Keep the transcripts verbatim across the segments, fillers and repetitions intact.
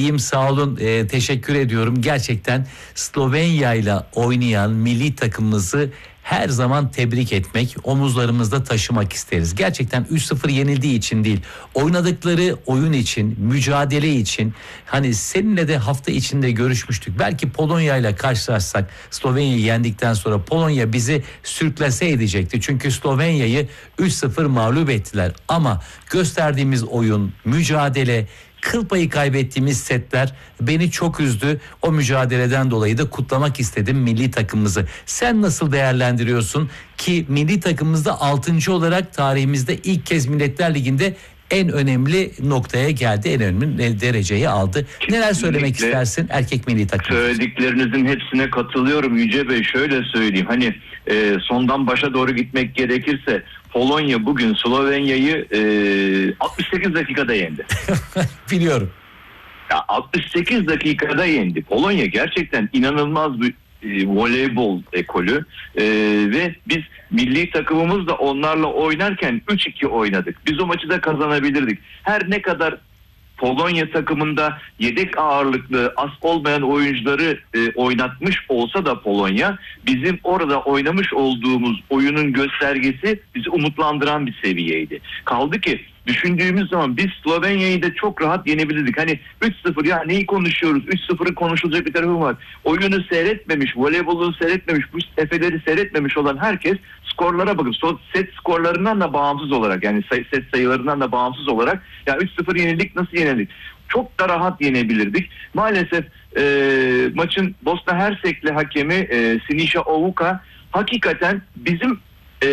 İyiyim, sağ olun. Ee, teşekkür ediyorum. Gerçekten Slovenya ile oynayan milli takımımızı her zaman tebrik etmek, omuzlarımızda taşımak isteriz. Gerçekten üç sıfır yenildiği için değil, oynadıkları oyun için, mücadele için. Hani seninle de hafta içinde görüşmüştük. Belki Polonya ile karşılaşsak, Slovenya'yı yendikten sonra Polonya bizi sürklase edecekti. Çünkü Slovenya'yı üç sıfır mağlup ettiler. Ama gösterdiğimiz oyun, mücadele, kıl payı kaybettiğimiz setler beni çok üzdü. O mücadeleden dolayı da kutlamak istedim milli takımımızı. Sen nasıl değerlendiriyorsun ki milli takımımızda altıncı olarak tarihimizde ilk kez Milletler Ligi'nde en önemli noktaya geldi, en önemli dereceyi aldı. Kesinlikle. Neler söylemek istersin erkek milli takımı? Söylediklerinizin hepsine katılıyorum Yüce Bey. Şöyle söyleyeyim, hani e, sondan başa doğru gitmek gerekirse Polonya bugün Slovenya'yı e, altmış sekiz dakikada yendi. Biliyorum. Ya altmış sekiz dakikada yendi. Polonya gerçekten inanılmaz bir e, voleybol ekolü e, ve biz milli takımımız da onlarla oynarken üç iki oynadık. Biz o maçı da kazanabilirdik. Her ne kadar Polonya takımında yedek ağırlıklı, az olmayan oyuncuları e, oynatmış olsa da Polonya, bizim orada oynamış olduğumuz oyunun göstergesi bizi umutlandıran bir seviyeydi. Kaldı ki düşündüğümüz zaman biz Slovenya'yı da çok rahat yenebilirdik. Hani üç sıfır, ya neyi konuşuyoruz? üç sıfırın konuşulacak bir tarafı var. Oyunu seyretmemiş, voleybolu seyretmemiş, bu efeleri seyretmemiş olan herkes skorlara bakıp set skorlarından da bağımsız olarak, yani set sayılarından da bağımsız olarak ya üç sıfır yenildik, nasıl yenildik? Çok da rahat yenebilirdik. Maalesef e, maçın Bosna Hersekli hakemi e, Siniša Ovuka hakikaten bizim e,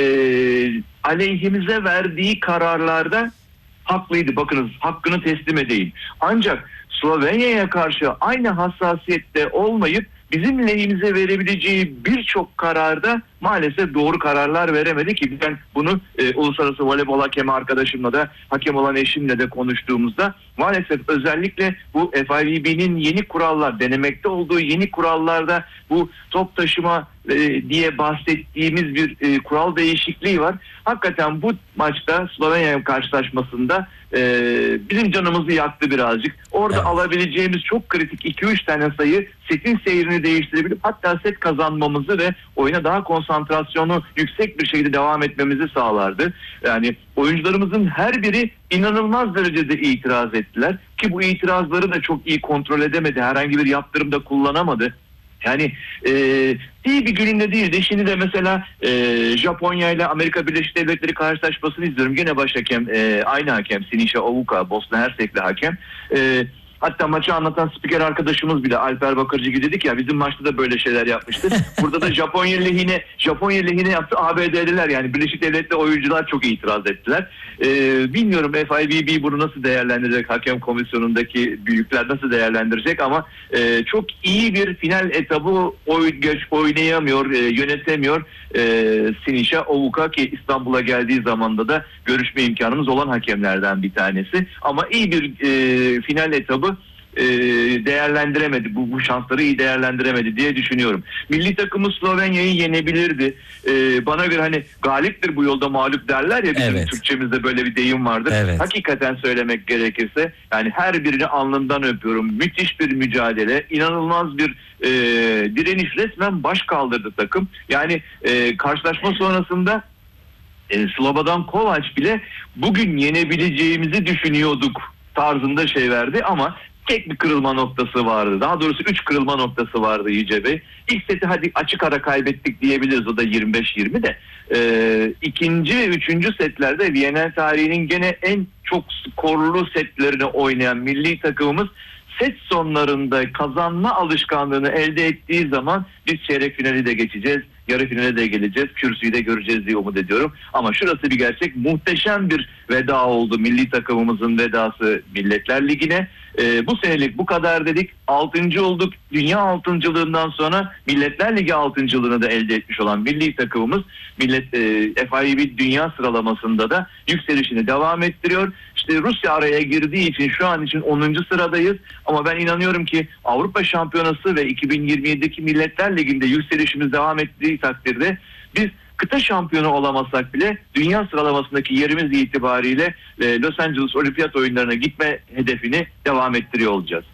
aleyhimize verdiği kararlarda haklıydı. Bakınız, hakkını teslim edeyim. Ancak Slovenya'ya karşı aynı hassasiyette olmayıp bizim lehimize verebileceği birçok kararda maalesef doğru kararlar veremedi ki ben bunu e, uluslararası voleybol hakemi arkadaşımla da, hakem olan eşimle de konuştuğumuzda maalesef özellikle bu F I V B'nin yeni kurallar, denemekte olduğu yeni kurallarda bu top taşıma e, diye bahsettiğimiz bir e, kural değişikliği var. Hakikaten bu maçta Slovenya karşılaşmasında e, bizim canımızı yaktı birazcık. Orada evet, alabileceğimiz çok kritik iki üç tane sayı setin seyrini değiştirebilip hatta set kazanmamızı ve oyuna daha konsantrasyonu yüksek bir şekilde devam etmemizi sağlardı. Yani oyuncularımızın her biri inanılmaz derecede itiraz ettiler ki bu itirazları da çok iyi kontrol edemedi. Herhangi bir yaptırım da kullanamadı. Yani e, iyi bir gününde değildi. Şimdi de mesela e, Japonya ile Amerika Birleşik Devletleri karşılaşmasını izliyorum. Gene baş hakem e, aynı hakem Siniša Ovuka, Bosna Hersekli hakem. E, Hatta maçı anlatan spiker arkadaşımız bile Alper Bakırcı dedik ya, bizim maçta da böyle şeyler yapmıştı. Burada da Japonya lehine Japonya lehine yaptı. A B D'liler, yani Birleşik Devletleri oyuncular çok itiraz ettiler. Ee, bilmiyorum F I V B bunu nasıl değerlendirecek, hakem komisyonundaki büyükler nasıl değerlendirecek ama e, çok iyi bir final etabı oy, oynayamıyor, e, yönetemiyor e, Siniša Ovuka ki İstanbul'a geldiği zamanda da görüşme imkanımız olan hakemlerden bir tanesi. Ama iyi bir e, final etabı e, değerlendiremedi. Bu, bu şansları iyi değerlendiremedi diye düşünüyorum. Milli takımı Slovenya'yı yenebilirdi. E, bana göre hani galiptir bu yolda mağlup derler ya, bizim evet, Türkçemizde böyle bir deyim vardır. Evet. Hakikaten söylemek gerekirse yani her birini alnından öpüyorum. Müthiş bir mücadele, inanılmaz bir e, direniş, resmen baş kaldırdı takım. Yani e, karşılaşma sonrasında e, Slobodan Kovac bile bugün yenebileceğimizi düşünüyorduk tarzında şey verdi ama tek bir kırılma noktası vardı. Daha doğrusu üç kırılma noktası vardı Yüce Bey. İlk seti hadi açık ara kaybettik diyebiliriz. O da yirmi beş yirmi de. Ee, ikinci ve üçüncü setlerde Viyana tarihinin gene en çok skorlu setlerini oynayan milli takımımız set sonlarında kazanma alışkanlığını elde ettiği zaman biz çeyrek finali de geçeceğiz, yarı finale de geleceğiz, kürsüyü de göreceğiz diye umut ediyorum. Ama şurası bir gerçek, muhteşem bir veda oldu milli takımımızın vedası Milletler Ligi'ne. Ee, bu senelik bu kadar dedik, altıncı olduk. Dünya altıncılığından sonra Milletler Ligi altıncılığını da elde etmiş olan milli takımımız millet e, F I V dünya sıralamasında da yükselişini devam ettiriyor. İşte Rusya araya girdiği için şu an için onuncu sıradayız ama ben inanıyorum ki Avrupa Şampiyonası ve iki bin yirmi yedideki Milletler Ligi'nde yükselişimiz devam ettiği takdirde biz kıta şampiyonu olamasak bile dünya sıralamasındaki yerimiz itibariyle Los Angeles Olimpiyat Oyunları'na gitme hedefini devam ettiriyor olacağız.